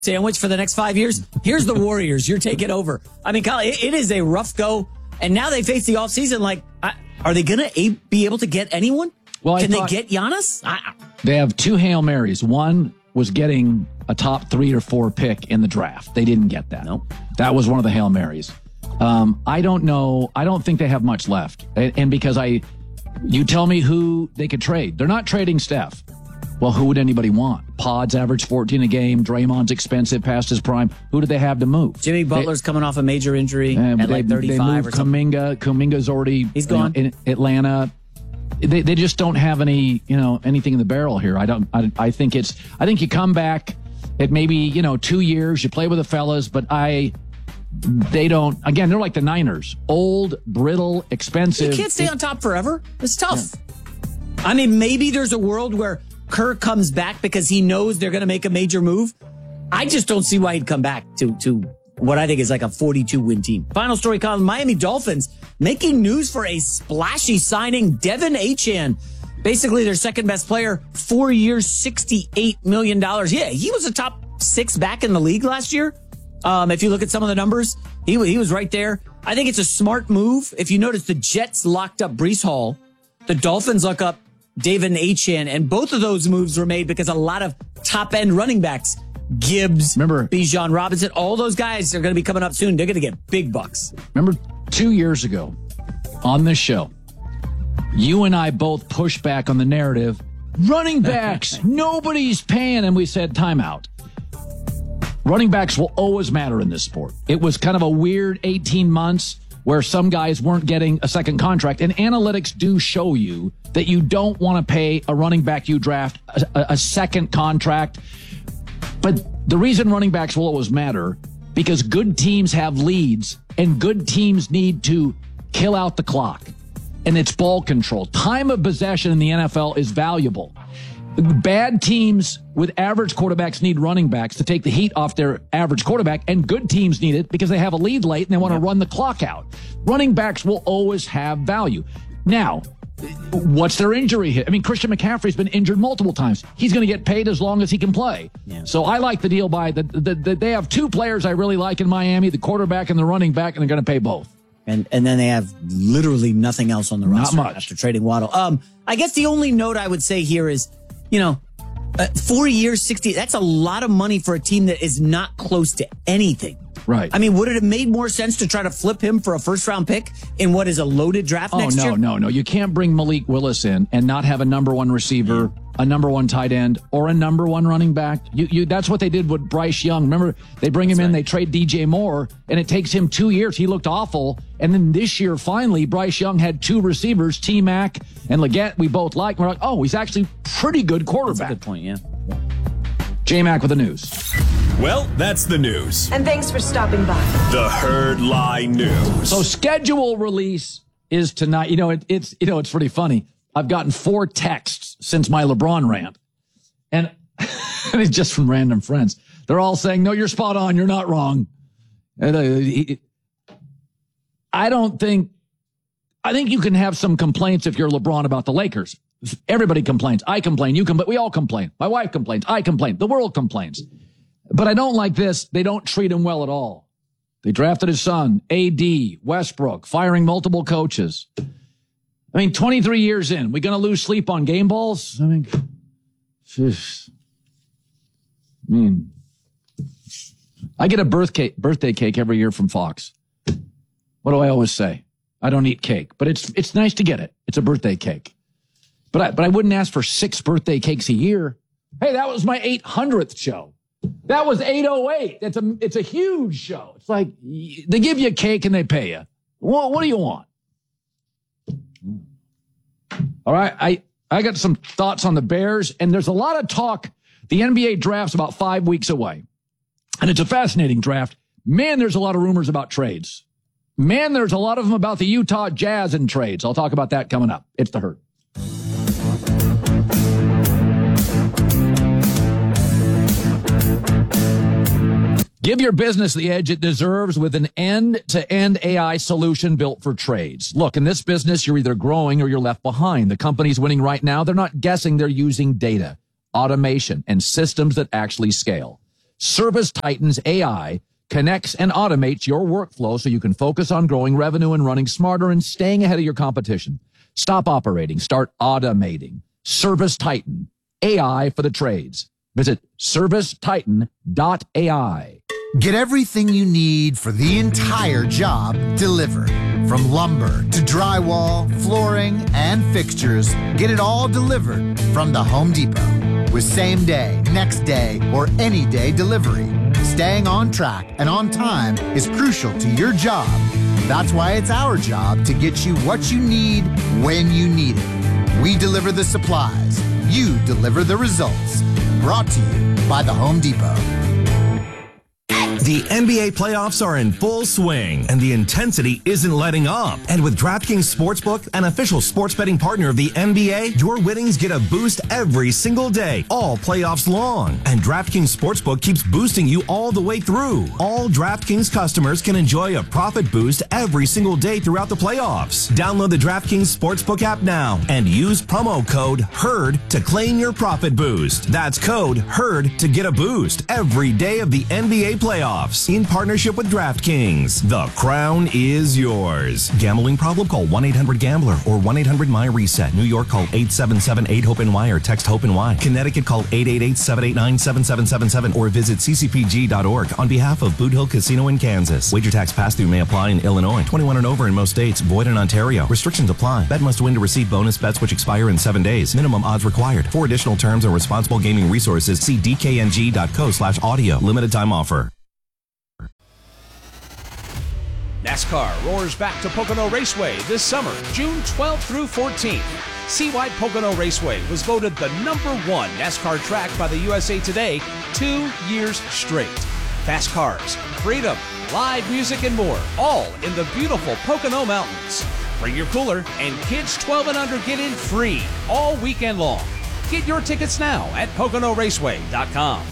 sandwich for the next 5 years. Here's the Warriors. You're taking over. I mean, Kyle, it is a rough go. And now they face the offseason. Like, are they going to be able to get anyone? Well, Can they get Giannis? They have 2 Hail Marys. One was getting a top 3 or 4 pick in the draft. They didn't get that. Nope. That was one of the Hail Marys. I don't know. I don't think they have much left. And because you tell me who they could trade. They're not trading Steph. Well, who would anybody want? Pods average 14 a game. Draymond's expensive past his prime. Who do they have to move? Jimmy Butler's coming off a major injury at like 35 or something. Kuminga's already He's gone. In Atlanta. They just don't have anything in the barrel here. I think you come back at maybe 2 years, you play with the fellas, but they don't. Again, they're like the Niners, old, brittle, expensive. You can't stay on top forever. It's tough. Yeah. I mean, maybe there's a world where Kerr comes back because he knows they're going to make a major move. I just don't see why he'd come back to what I think is like a 42-win team. Final story, Colin. Miami Dolphins making news for a splashy signing, Devin Achane. Basically their second best player, 4 years, $68 million. Yeah, he was a top 6 back in the league last year. If you look at some of the numbers, he was right there. I think it's a smart move. If you notice, the Jets locked up Breece Hall. The Dolphins lock up Devin Achane, and both of those moves were made because a lot of top-end running backs, Gibbs, Bijan Robinson, all those guys are going to be coming up soon. They're going to get big bucks. Remember 2 years ago on this show, you and I both pushed back on the narrative, running backs, nobody's paying, and we said timeout. Running backs will always matter in this sport. It was kind of a weird 18 months where some guys weren't getting a second contract. And analytics do show you that you don't want to pay a running back you draft a second contract. But the reason running backs will always matter, because good teams have leads and good teams need to kill out the clock. And it's ball control. Time of possession in the NFL is valuable. Bad teams with average quarterbacks need running backs to take the heat off their average quarterback, and good teams need it because they have a lead late and they want to run the clock out. Running backs will always have value. Now, what's their injury hit? I mean, Christian McCaffrey's been injured multiple times. He's going to get paid as long as he can play. Yeah. So I like the deal by they have 2 players I really like in Miami, the quarterback and the running back, and they're going to pay both. And then they have literally nothing else on the roster. Not much. After trading Waddle. I guess the only note I would say here is, 4 years, 60, that's a lot of money for a team that is not close to anything. Right. I mean, would it have made more sense to try to flip him for a first-round pick in what is a loaded draft next year? No. You can't bring Malik Willis in and not have a number 1 receiver, a number 1 tight end, or a number 1 running back. That's what they did with Bryce Young. Remember, they bring him in, they trade DJ Moore, and it takes him 2 years. He looked awful. And then this year, finally, Bryce Young had 2 receivers, T-Mac and Leggett, we both like. We're like, oh, he's actually pretty good quarterback. That's a good point, yeah. J-Mac with the news. Well, that's the news. And thanks for stopping by. The Herd Lie News. So schedule release is tonight. It's pretty funny. I've gotten 4 texts since my LeBron rant, and it's just from random friends. They're all saying, "No, you're spot on. You're not wrong." I think you can have some complaints if you're LeBron about the Lakers. Everybody complains. I complain. You complain. We all complain. My wife complains. I complain. The world complains. But I don't like this. They don't treat him well at all. They drafted his son, AD, Westbrook, firing multiple coaches. I mean, 23 years in, we going to lose sleep on game balls? I mean, I get a birthday cake every year from Fox. What do I always say? I don't eat cake, but it's nice to get it. It's a birthday cake. But I wouldn't ask for 6 birthday cakes a year. Hey, that was my 800th show. That was 808. It's a huge show. It's like they give you a cake and they pay you. What do you want? All right, I got some thoughts on the Bears, and there's a lot of talk. The NBA draft's about 5 weeks away, and it's a fascinating draft. Man, there's a lot of rumors about trades. Man, there's a lot of them about the Utah Jazz and trades. I'll talk about that coming up. It's the Herd. Give your business the edge it deserves with an end-to-end AI solution built for trades. Look, in this business, you're either growing or you're left behind. The companies winning right now, they're not guessing, they're using data, automation, and systems that actually scale. Service Titan's AI connects and automates your workflow so you can focus on growing revenue and running smarter and staying ahead of your competition. Stop operating. Start automating. Service Titan. AI for the trades. Visit servicetitan.ai. Get everything you need for the entire job delivered. From lumber to drywall, flooring, and fixtures, get it all delivered from the Home Depot. With same day, next day, or any day delivery. Staying on track and on time is crucial to your job. That's why it's our job to get you what you need when you need it. We deliver the supplies. You deliver the results. Brought to you by the Home Depot. The NBA playoffs are in full swing, and the intensity isn't letting up. And with DraftKings Sportsbook, an official sports betting partner of the NBA, your winnings get a boost every single day, all playoffs long. And DraftKings Sportsbook keeps boosting you all the way through. All DraftKings customers can enjoy a profit boost every single day throughout the playoffs. Download the DraftKings Sportsbook app now and use promo code HERD to claim your profit boost. That's code HERD to get a boost every day of the NBA playoffs. In partnership with DraftKings. The crown is yours. Gambling problem? Call 1-800-GAMBLER or 1-800-MY-RESET. New York, call 877-8-HOPE-NY or text HOPE-NY. Connecticut, call 888-789-7777 or visit ccpg.org on behalf of Boot Hill Casino in Kansas. Wager tax pass-through may apply in Illinois. 21 and over in most states. Void in Ontario. Restrictions apply. Bet must win to receive bonus bets which expire in 7 days. Minimum odds required. For additional terms and responsible gaming resources, see dkng.co/audio. Limited time offer. NASCAR roars back to Pocono Raceway this summer, June 12th through 14th. See why Pocono Raceway was voted the #1 NASCAR track by the USA Today 2 years straight. Fast cars, freedom, live music, and more, all in the beautiful Pocono Mountains. Bring your cooler, and kids 12 and under get in free all weekend long. Get your tickets now at PoconoRaceway.com.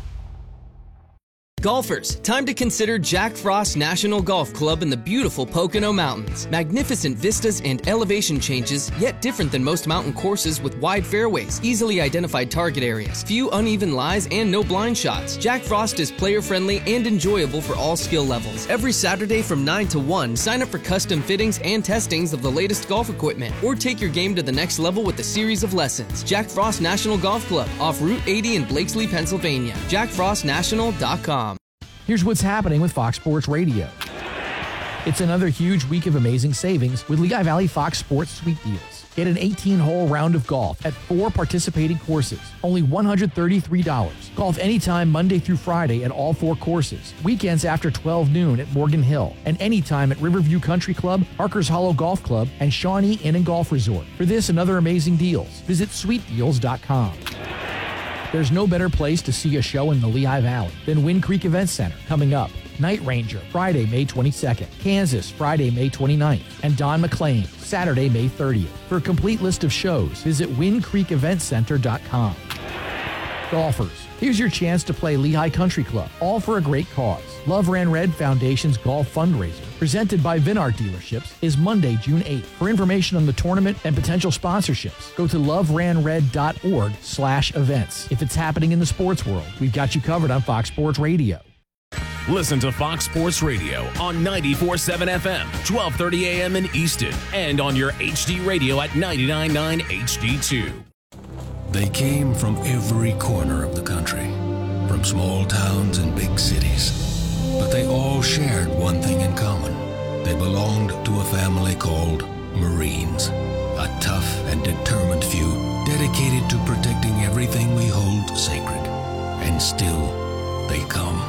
Golfers, time to consider Jack Frost National Golf Club in the beautiful Pocono Mountains. Magnificent vistas and elevation changes, yet different than most mountain courses with wide fairways, easily identified target areas, few uneven lies, and no blind shots. Jack Frost is player-friendly and enjoyable for all skill levels. Every Saturday from 9 to 1, sign up for custom fittings and testings of the latest golf equipment, or take your game to the next level with a series of lessons. Jack Frost National Golf Club, off Route 80 in Blakesley, Pennsylvania. JackFrostNational.com. Here's what's happening with Fox Sports Radio. It's another huge week of amazing savings with Lehigh Valley Fox Sports Sweet Deals. Get an 18-hole round of golf at 4 participating courses, only $133. Golf anytime Monday through Friday at all 4 courses. Weekends after 12 noon at Morgan Hill, and anytime at Riverview Country Club, Parker's Hollow Golf Club, and Shawnee Inn and Golf Resort. For this and other amazing deals, visit sweetdeals.com. There's no better place to see a show in the Lehigh Valley than Wind Creek Events Center. Coming up, Night Ranger, Friday, May 22nd, Kansas, Friday, May 29th, and Don McLean, Saturday, May 30th. For a complete list of shows, visit windcreekeventcenter.com. Golfers, here's your chance to play Lehigh Country Club, all for a great cause. Love Ran Red Foundation's golf fundraiser, presented by Vinart Dealerships, is Monday, June 8th. For information on the tournament and potential sponsorships, go to loveranred.org/events. If it's happening in the sports world, we've got you covered on Fox Sports Radio. Listen to Fox Sports Radio on 94.7 FM, 1230 AM in Easton, and on your HD radio at 99.9 HD2. They came from every corner of the country, from small towns and big cities. But they all shared one thing in common. They belonged to a family called Marines, a tough and determined few dedicated to protecting everything we hold sacred. And still, they come.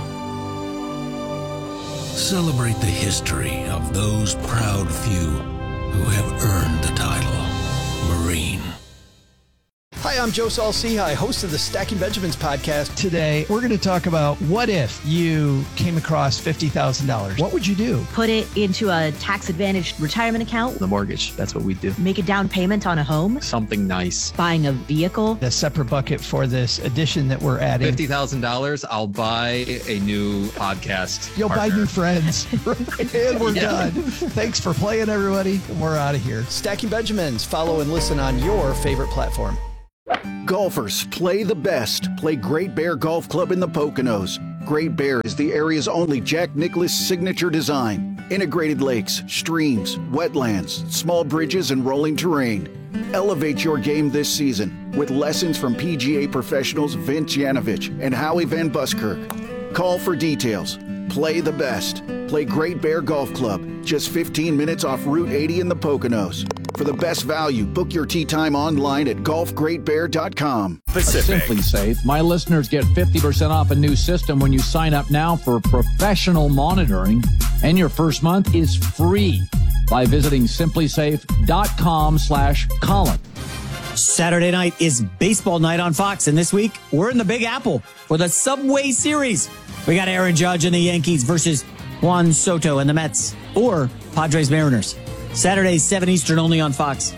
Celebrate the history of those proud few who have earned the title Marine. Hi, I'm Joe Saul-Sehy, host of the Stacking Benjamins podcast. Today, we're going to talk about what if you came across $50,000. What would you do? Put it into a tax-advantaged retirement account. The mortgage, that's what we do. Make a down payment on a home. Something nice. Buying a vehicle. A separate bucket for this addition that we're adding. $50,000, I'll buy a new podcast You'll partner. buy new friends. And we're done. Thanks for playing, everybody. We're out of here. Stacking Benjamins. Follow and listen on your favorite platform. Golfers, play the best. Play Great Bear Golf Club in the Poconos. Great Bear is the area's only Jack Nicklaus signature design. Integrated lakes, streams, wetlands, small bridges, and rolling terrain. Elevate your game this season with lessons from PGA professionals Vince Yanovich and Howie Van Buskirk. Call for details. Play the best. Play Great Bear Golf Club, just 15 minutes off Route 80 in the Poconos. For the best value, book your tee time online at golfgreatbear.com. Simply Safe. My listeners get 50% off a new system when you sign up now for professional monitoring, and your first month is free by visiting simplysafe.com/Colin. Saturday night is baseball night on Fox, and this week we're in the Big Apple for the Subway Series. We got Aaron Judge and the Yankees versus Juan Soto and the Mets, or Padres Mariners. Saturday, 7 Eastern, only on Fox.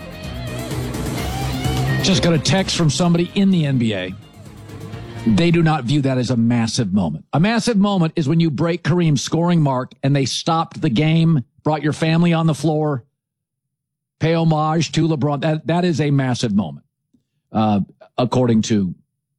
Just got a text from somebody in the NBA. They do not view that as a massive moment. A massive moment is when you break Kareem's scoring mark and they stopped the game, brought your family on the floor, pay homage to LeBron. That is a massive moment, according to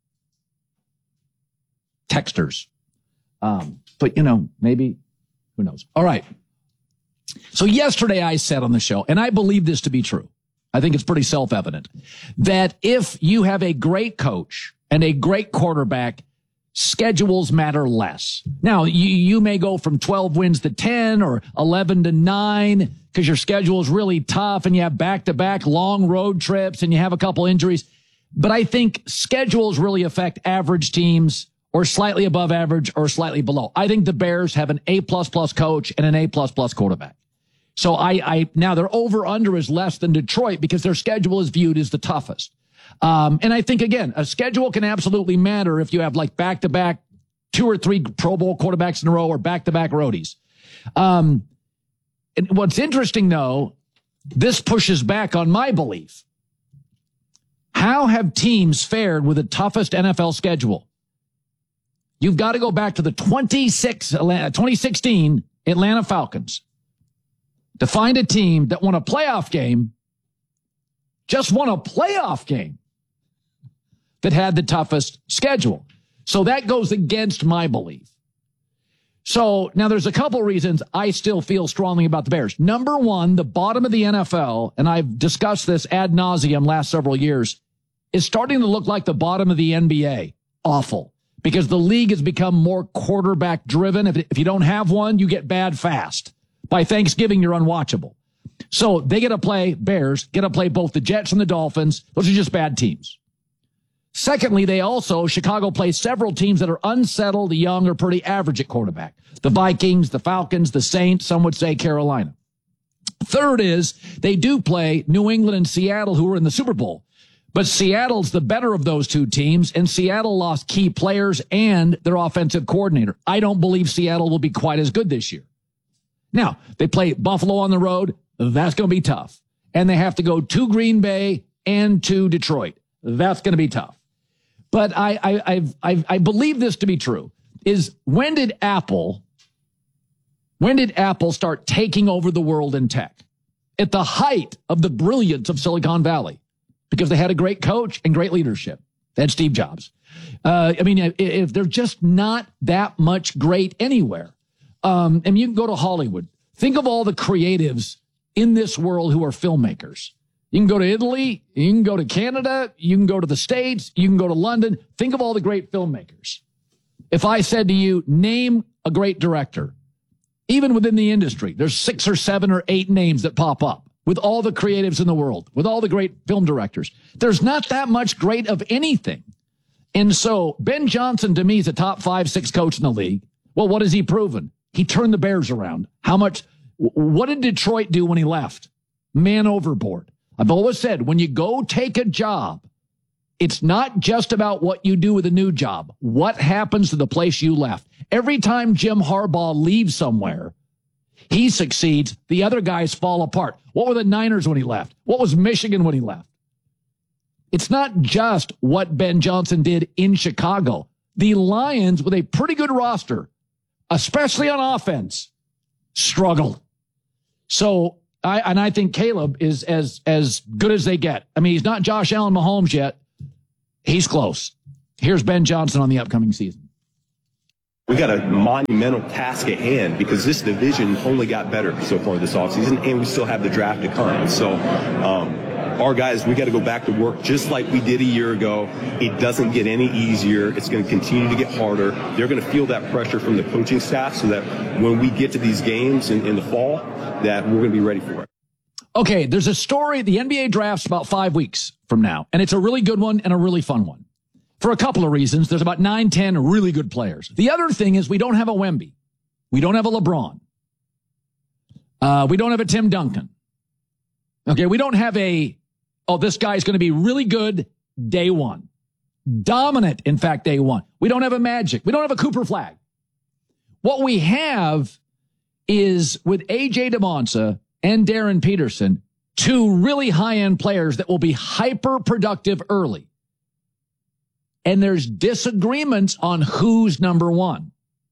texters. But, maybe, who knows? All right. So yesterday I said on the show, and I believe this to be true, I think it's pretty self-evident, that if you have a great coach and a great quarterback, schedules matter less. Now, you may go from 12 wins to 10 or 11 to 9 because your schedule is really tough and you have back-to-back long road trips and you have a couple injuries. But I think schedules really affect average teams, or slightly above average or slightly below. I think the Bears have an A++ coach and an A++ quarterback. So now their over-under is less than Detroit because their schedule is viewed as the toughest. And I think, again, a schedule can absolutely matter if you have like back-to-back 2 or 3 Pro Bowl quarterbacks in a row or back-to-back roadies. And what's interesting, though, this pushes back on my belief. How have teams fared with the toughest NFL schedule? You've got to go back to the 2016 Atlanta Falcons to find a team that won a playoff game, just won a playoff game, that had the toughest schedule. So that goes against my belief. So now there's a couple reasons I still feel strongly about the Bears. Number one, the bottom of the NFL, and I've discussed this ad nauseum last several years, is starting to look like the bottom of the NBA. Awful. Because the league has become more quarterback driven. If you don't have one, you get bad fast. By Thanksgiving, you're unwatchable. So they get to play, Bears get to play both the Jets and the Dolphins. Those are just bad teams. Secondly, Chicago plays several teams that are unsettled, young, or pretty average at quarterback. The Vikings, the Falcons, the Saints, some would say Carolina. Third is they do play New England and Seattle, who are in the Super Bowl. But Seattle's the better of those two teams, and Seattle lost key players and their offensive coordinator. I don't believe Seattle will be quite as good this year. Now, they play Buffalo on the road. That's going to be tough. And they have to go to Green Bay and to Detroit. That's going to be tough. But I believe this to be true, is when did Apple start taking over the world in tech? At the height of the brilliance of Silicon Valley. Because they had a great coach and great leadership. They had Steve Jobs. If they're just not that much great anywhere. And you can go to Hollywood. Think of all the creatives in this world who are filmmakers. You can go to Italy. You can go to Canada. You can go to the States. You can go to London. Think of all the great filmmakers. If I said to you, name a great director, even within the industry, there's 6 or 7 or 8 names that pop up. With all the creatives in the world, with all the great film directors. There's not that much great of anything. And so Ben Johnson, to me, is a top 5-6 coach in the league. Well, what has he proven? He turned the Bears around. What did Detroit do when he left? Man overboard. I've always said, when you go take a job, it's not just about what you do with a new job. What happens to the place you left? Every time Jim Harbaugh leaves somewhere, he succeeds, the other guys fall apart. What were the Niners when he left? What was Michigan when he left? It's not just what Ben Johnson did in Chicago. The Lions, with a pretty good roster, especially on offense, struggled. So I think Caleb is as good as they get. I mean, he's not Josh Allen Mahomes yet. He's close. Here's Ben Johnson on the upcoming season. We got a monumental task at hand because this division only got better so far this offseason, and we still have the draft to come. So our guys, we got to go back to work just like we did a year ago. It doesn't get any easier. It's going to continue to get harder. They're going to feel that pressure from the coaching staff so that when we get to these games in the fall, that we're going to be ready for it. Okay, there's a story. The NBA draft's about 5 weeks from now, and it's a really good one and a really fun one. For a couple of reasons. There's about 9-10 really good players. The other thing is we don't have a Wemby. We don't have a LeBron. We don't have a Tim Duncan. Okay, we don't have this guy's going to be really good day one. Dominant, in fact, day one. We don't have a Magic. We don't have a Cooper Flag. What we have is with A.J. DeMonsa and Darren Peterson, two really high-end players that will be hyper-productive early. And there's disagreements on who's number one.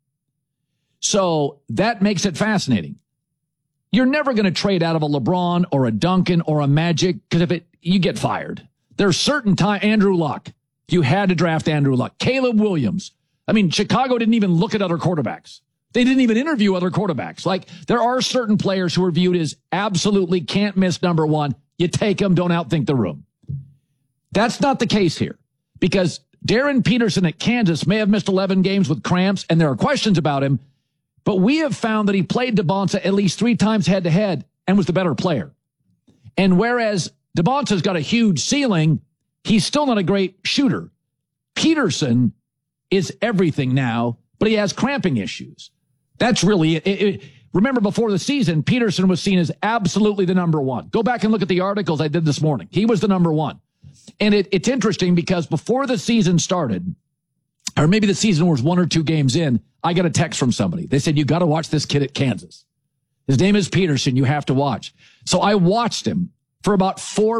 So that makes it fascinating. You're never going to trade out of a LeBron or a Duncan or a Magic because you get fired. There's certain time. Andrew Luck. You had to draft Andrew Luck. Caleb Williams. I mean, Chicago didn't even look at other quarterbacks. They didn't even interview other quarterbacks. Like, there are certain players who are viewed as absolutely can't miss number one. You take them, don't outthink the room. That's not the case here because Darren Peterson at Kansas may have missed 11 games with cramps, and there are questions about him, but we have found that he played DeMonsa at least 3 times head-to-head and was the better player. And whereas DeMonsa's got a huge ceiling, he's still not a great shooter. Peterson is everything now, but he has cramping issues. That's really it. Remember, before the season, Peterson was seen as absolutely the number one. Go back and look at the articles I did this morning. He was the number one. And it's interesting because before the season started, or maybe the season was 1 or 2 games in, I got a text from somebody. They said, you got to watch this kid at Kansas. His name is Peterson. You have to watch. So I watched him for about 4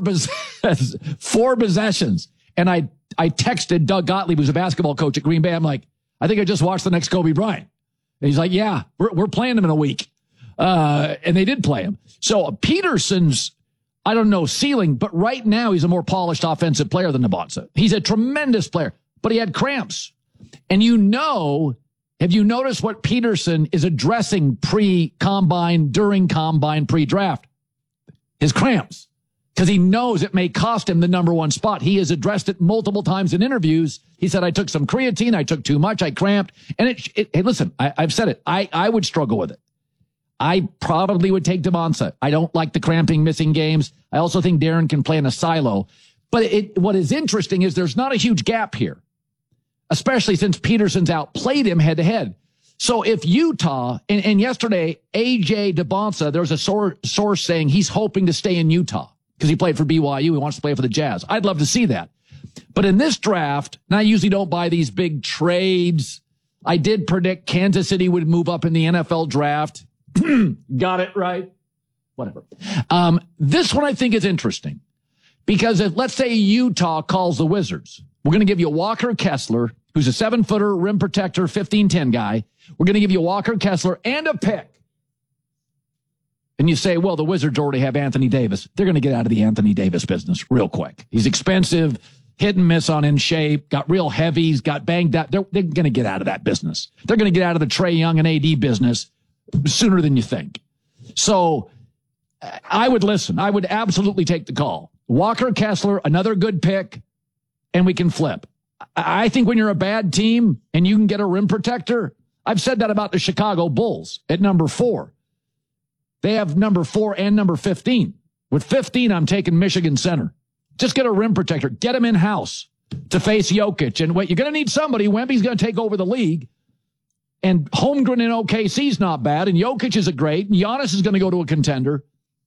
possessions. And I texted Doug Gottlieb, who's a basketball coach at Green Bay. I'm like, I think I just watched the next Kobe Bryant. And he's like, yeah, we're playing him in a week. And they did play him. So Peterson's, I don't know, ceiling, but right now he's a more polished offensive player than DeMonsa. He's a tremendous player, but he had cramps. And have you noticed what Peterson is addressing pre-combine, during combine, pre-draft? His cramps. Because he knows it may cost him the number one spot. He has addressed it multiple times in interviews. He said, I took some creatine, I took too much, I cramped. And hey, listen, I've said it. I would struggle with it. I probably would take DeMonsa. I don't like the cramping, missing games. I also think Darren can play in a silo. But what is interesting is there's not a huge gap here, especially since Peterson's outplayed him head-to-head. So if Utah, and yesterday, A.J. DeMonsa, there's a source saying he's hoping to stay in Utah because he played for BYU. He wants to play for the Jazz. I'd love to see that. But in this draft, and I usually don't buy these big trades. I did predict Kansas City would move up in the NFL draft. Got it right. Whatever. This one I think is interesting because if, let's say, Utah calls the Wizards, we're going to give you Walker Kessler, who's a 7-footer, rim protector, 15-10 guy. We're going to give you Walker Kessler and a pick. And you say, well, the Wizards already have Anthony Davis. They're going to get out of the Anthony Davis business real quick. He's expensive, hit and miss on in shape, got real heavies, got banged up. They're going to get out of that business. They're going to get out of the Trae Young and AD business sooner than you think. So I would listen. I would absolutely take the call. Walker Kessler, another good pick, and we can flip. I think when you're a bad team and you can get a rim protector, I've said that about the Chicago Bulls at number 4. They have number 4 and number 15. With 15, I'm taking Michigan Center. Just get a rim protector. Get him in-house to face Jokic. And wait, you're going to need somebody. Wemby's going to take over the league. And Holmgren in OKC's not bad, and Jokic is great, and Giannis is going to go to a contender.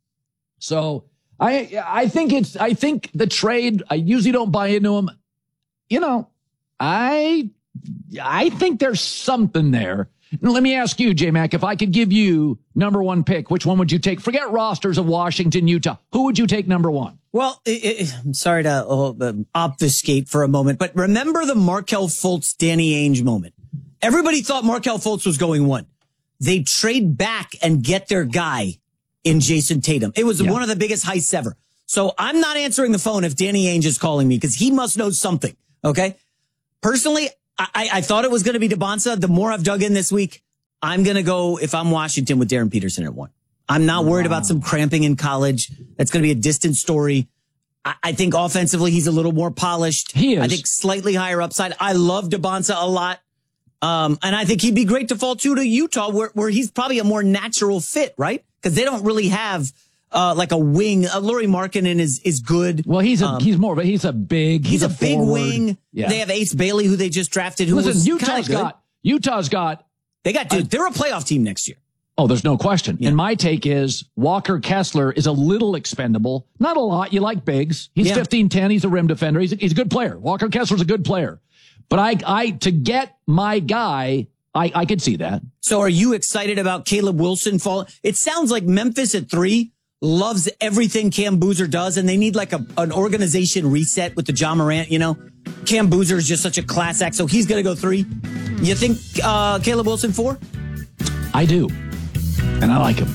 So I think the trade, I usually don't buy into them. You know, I think there's something there. Now, let me ask you, J-Mac, if I could give you number 1 pick, which one would you take? Forget rosters of Washington, Utah. Who would you take number 1? Well, I'm sorry to obfuscate for a moment, but remember the Markelle Fultz, Danny Ainge moment. Everybody thought Markelle Fultz was going 1. They trade back and get their guy in Jason Tatum. It was one of the biggest heists ever. So I'm not answering the phone if Danny Ainge is calling me because he must know something. Okay. Personally, I thought it was going to be Debonsa. The more I've dug in this week, I'm going to go, if I'm Washington, with Darren Peterson at 1. I'm not worried about some cramping in college. That's going to be a distant story. I think offensively, he's a little more polished. He is. I think slightly higher upside. I love Debonsa a lot. And I think he'd be great to fall to Utah, where he's probably a more natural fit, right? Because they don't really have like a wing. Lauri Markkanen is good. Well, he's a big big wing. Yeah. They have Ace Bailey, who they just drafted. Who was Utah's got. They're a playoff team next year. Oh, there's no question. Yeah. And my take is Walker Kessler is a little expendable. Not a lot. You like bigs. He's 15-10. He's a rim defender. He's a good player. Walker Kessler's a good player. But I to get my guy, I could see that. So are you excited about Caleb Wilson falling? It sounds like Memphis at 3 loves everything Cam Boozer does, and they need like an organization reset with the Ja Morant, Cam Boozer is just such a class act, so he's going to go 3. You think Caleb Wilson 4? I do. And I like him.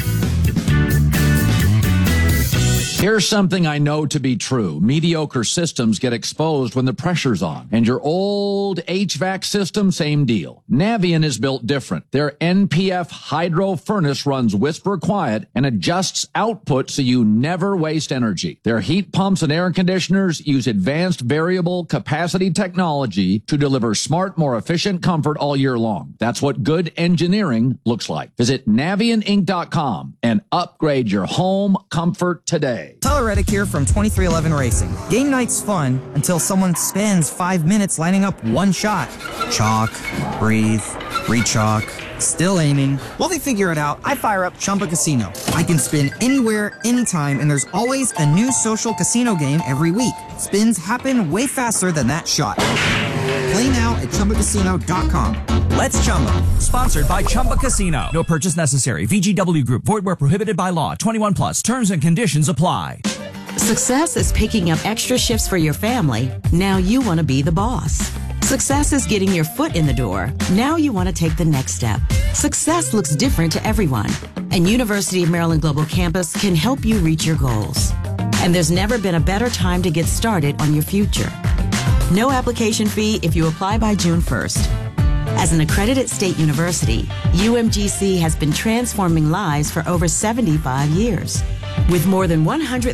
Here's something I know to be true. Mediocre systems get exposed when the pressure's on. And your old HVAC system, same deal. Navien is built different. Their NPF hydro furnace runs whisper quiet and adjusts output so you never waste energy. Their heat pumps and air conditioners use advanced variable capacity technology to deliver smart, more efficient comfort all year long. That's what good engineering looks like. Visit NavienInc.com and upgrade your home comfort today. Tyler Reddick here from 2311 Racing. Game night's fun until someone spends 5 minutes lining up one shot. Chalk, breathe, re-chalk, still aiming. While they figure it out, I fire up Chumba Casino. I can spin anywhere, anytime, and there's always a new social casino game every week. Spins happen way faster than that shot. Play now at ChumbaCasino.com. Let's Chumba. Sponsored by Chumba Casino. No purchase necessary. VGW Group. Void where prohibited by law. 21 plus. Terms and conditions apply. Success is picking up extra shifts for your family. Now you want to be the boss. Success is getting your foot in the door. Now you want to take the next step. Success looks different to everyone, and University of Maryland Global Campus can help you reach your goals. And there's never been a better time to get started on your future. No application fee if you apply by June 1st. As an accredited state university, UMGC has been transforming lives for over 75 years. With more than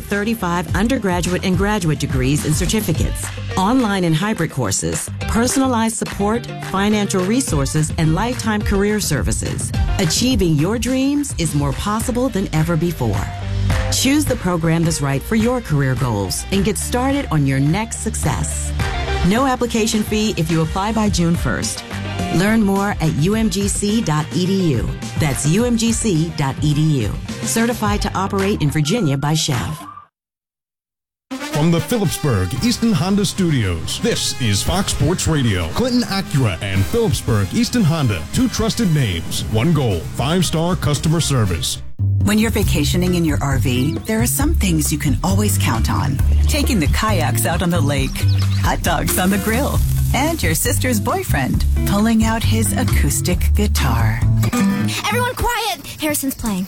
135 undergraduate and graduate degrees and certificates, online and hybrid courses, personalized support, financial resources, and lifetime career services, achieving your dreams is more possible than ever before. Choose the program that's right for your career goals and get started on your next success. No application fee if you apply by June 1st. Learn more at umgc.edu. That's umgc.edu. Certified to operate in Virginia by Chev. From the Phillipsburg Easton Honda Studios, this is Fox Sports Radio. Clinton Acura and Phillipsburg Easton Honda, 2 trusted names, 1 goal, 5-star customer service. When you're vacationing in your RV, there are some things you can always count on. Taking the kayaks out on the lake, hot dogs on the grill, and your sister's boyfriend pulling out his acoustic guitar. Everyone quiet! Harrison's playing.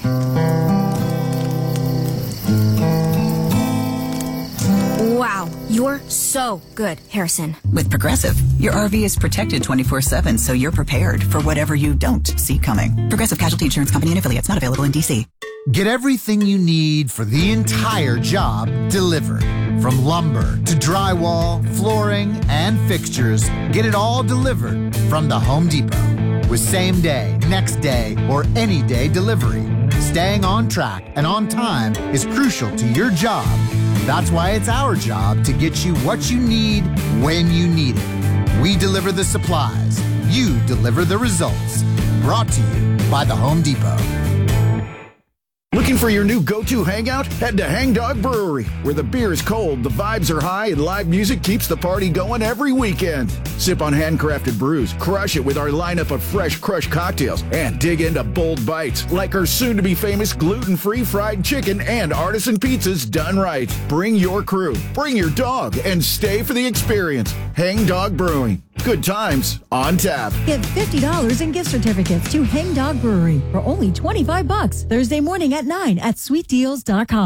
Wow, you're so good, Harrison. With Progressive, your RV is protected 24/7, so you're prepared for whatever you don't see coming. Progressive Casualty Insurance Company and affiliates, not available in D.C. Get everything you need for the entire job delivered. From lumber to drywall, flooring, and fixtures, get it all delivered from the Home Depot. With same day, next day, or any day delivery. Staying on track and on time is crucial to your job. That's why it's our job to get you what you need when you need it. We deliver the supplies. You deliver the results. Brought to you by the Home Depot. Looking for your new go-to hangout? Head to Hang Dog Brewery, where the beer is cold, the vibes are high, and live music keeps the party going every weekend. Sip on handcrafted brews, crush it with our lineup of fresh crushed cocktails, and dig into bold bites like our soon-to-be famous gluten-free fried chicken and artisan pizzas done right. Bring your crew, bring your dog, and stay for the experience. Hang Dog Brewing. Good times on tap. Get $50 in gift certificates to Hang Dog Brewery for only $25 Thursday morning at 9 at sweetdeals.com.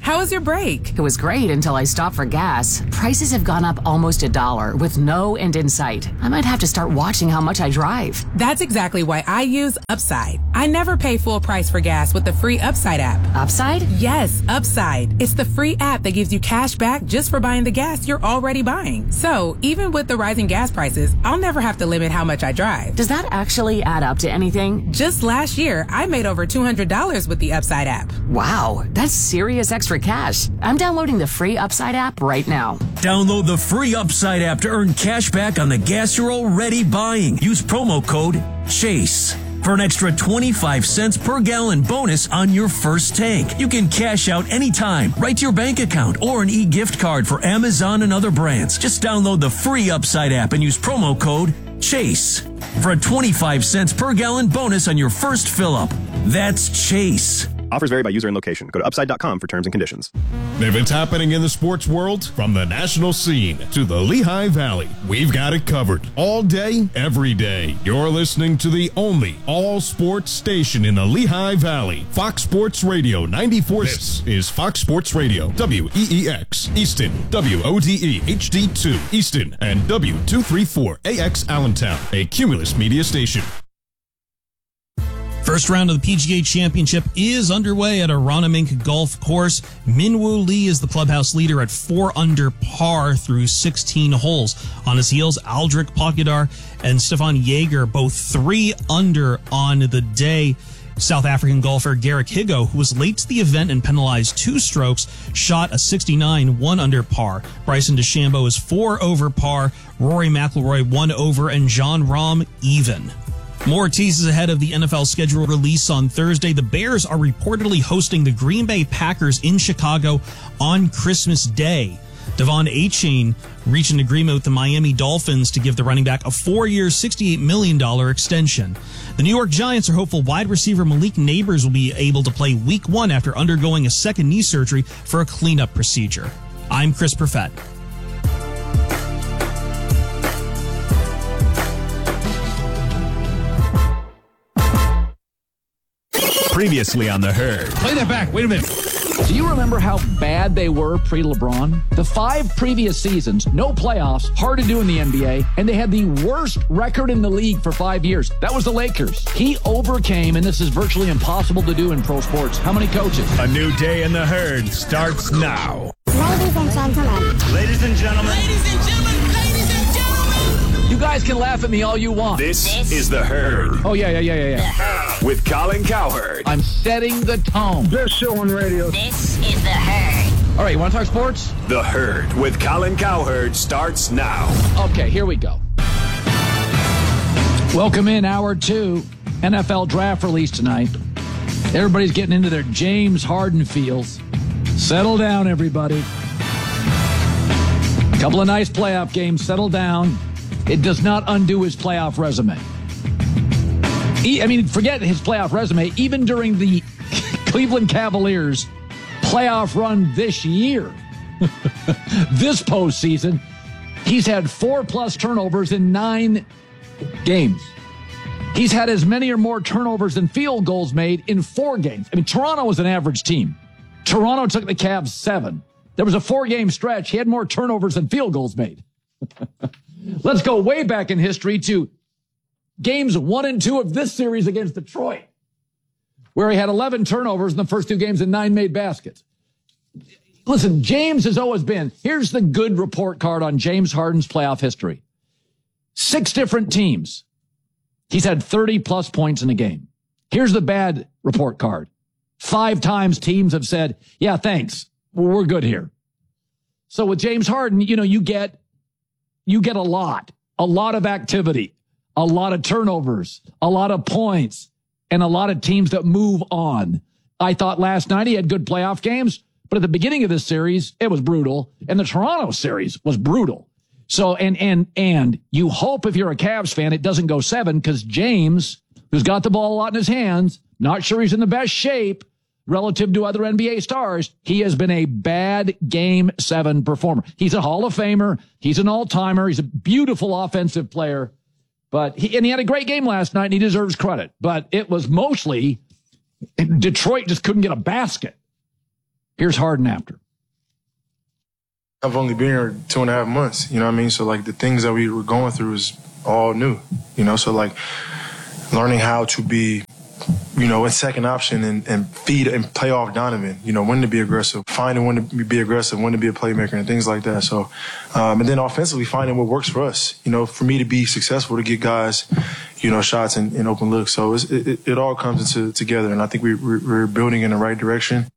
how was your break? It was great until I stopped for gas. Prices have gone up almost $1 with no end in sight. I might have to start watching how much I drive. That's exactly why I use Upside. I never pay full price for gas with the free Upside app. Upside? Yes, Upside. It's the free app that gives you cash back just for buying the gas you're already buying. So even with the rising gas prices, I'll never have to limit how much I drive. Does that actually add up to anything? Just last year, I made over $200 with the Upside app. Wow, that's serious extra cash. I'm downloading the free Upside app right now. Download the free Upside app to earn cash back on the gas you're already buying. Use promo code CHASE for an extra 25 cents per gallon bonus on your first tank. You can cash out anytime, right to your bank account, or an e-gift card for Amazon and other brands. Just download the free Upside app and use promo code CHASE for a 25 cents per gallon bonus on your first fill-up. That's CHASE. Offers vary by user and location. Go to upside.com for terms and conditions. If it's happening in the sports world, from the national scene to the Lehigh Valley, we've got it covered. All day, every day. You're listening to the only all-sports station in the Lehigh Valley. Fox Sports Radio 94. This is Fox Sports Radio. WEEX, Easton, WODE, HD2, Easton, and W234AX Allentown, a Cumulus media station. First round of the PGA Championship is underway at Aronimink Golf Course. Minwoo Lee is the clubhouse leader at 4 under par through 16 holes. On his heels, Aldrich Pogačar and Stefan Jaeger, both 3 under on the day. South African golfer Garrick Higo, who was late to the event and penalized 2 strokes, shot a 69, 1 under par. Bryson DeChambeau is 4 over par, Rory McIlroy 1 over, and Jon Rahm even. More teases ahead of the NFL schedule release on Thursday. The Bears are reportedly hosting the Green Bay Packers in Chicago on Christmas Day. Devon Achane reached an agreement with the Miami Dolphins to give the running back a 4-year, $68 million extension. The New York Giants are hopeful wide receiver Malik Nabers will be able to play Week 1 after undergoing a second knee surgery for a cleanup procedure. I'm Chris Perfett. Previously on The Herd. Play that back. Wait a minute. Do you remember how bad they were pre-LeBron? The 5 previous seasons, no playoffs, hard to do in the NBA, and they had the worst record in the league for 5 years. That was the Lakers. He overcame, and this is virtually impossible to do in pro sports. How many coaches? A new day in The Herd starts now. Ladies and gentlemen. Ladies and gentlemen. Ladies and gentlemen. Ladies and gentlemen. You guys can laugh at me all you want. This is The Herd. Oh, yeah. With Colin Cowherd. I'm setting the tone. Best show on radio. This is The Herd. All right, you want to talk sports? The Herd with Colin Cowherd starts now. Okay, here we go. Welcome in hour 2. NFL draft release tonight. Everybody's getting into their James Harden feels. Settle down, everybody. A couple of nice playoff games. Settle down. It does not undo his playoff resume. Forget his playoff resume. Even during the Cleveland Cavaliers playoff run this year, this postseason, he's had 4+ turnovers in 9 games. He's had as many or more turnovers than field goals made in 4 games. Toronto was an average team. Toronto took the Cavs 7. There was a 4-game stretch. He had more turnovers than field goals made. Let's go way back in history to games 1 and 2 of this series against Detroit, where he had 11 turnovers in the first 2 games and 9 made baskets. Listen, James has always been, here's the good report card on James Harden's playoff history. 6 different teams. He's had 30+ points in a game. Here's the bad report card. 5 times teams have said, yeah, thanks. We're good here. So with James Harden, you get a lot of activity, a lot of turnovers, a lot of points, and a lot of teams that move on. I thought last night he had good playoff games, but at the beginning of this series, it was brutal. And the Toronto series was brutal. So, and you hope if you're a Cavs fan, it doesn't go 7, because James, who's got the ball a lot in his hands, not sure he's in the best shape relative to other NBA stars, he has been a bad Game 7 performer. He's a Hall of Famer. He's an all-timer. He's a beautiful offensive player. But he had a great game last night, and he deserves credit. But it was mostly Detroit just couldn't get a basket. Here's Harden after. I've only been here 2.5 months, you know what I mean? So, like, the things that we were going through is all new, you know? So, like, learning how to be, you know, a second option and feed and play off Donovan, you know, when to be aggressive, finding when to be aggressive, when to be a playmaker and things like that. So, and then offensively, finding what works for us, you know, for me to be successful, to get guys, you know, shots and open looks. So it all comes together, and I think we're building in the right direction.